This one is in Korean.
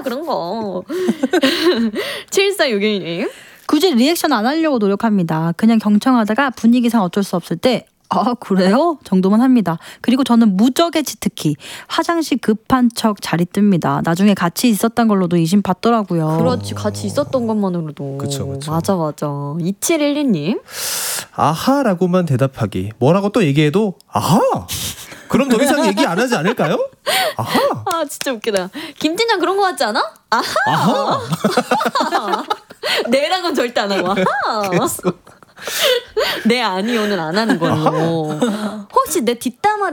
그런 거. 7461님. 굳이 리액션 안 하려고 노력합니다. 그냥 경청하다가 분위기상 어쩔 수 없을 때 아 그래요? 정도만 합니다. 그리고 저는 무적의 치트키. 화장실 급한 척 자리 뜹니다. 나중에 같이 있었던 걸로도 의심 받더라고요. 그렇지. 같이 있었던 것만으로도. 그쵸. 맞아. 2712님. 아하라고만 대답하기. 뭐라고 또 얘기해도 아하. 그럼 더 이상 얘기 안 하지 않을까요? 아하. 아 진짜 웃기다. 김진영 그런 거 같지 않아? 아하. 네라고는 절대 안 하고 아하. 네 아니요는 안 하는 걸로. 혹시 내 뒷담화를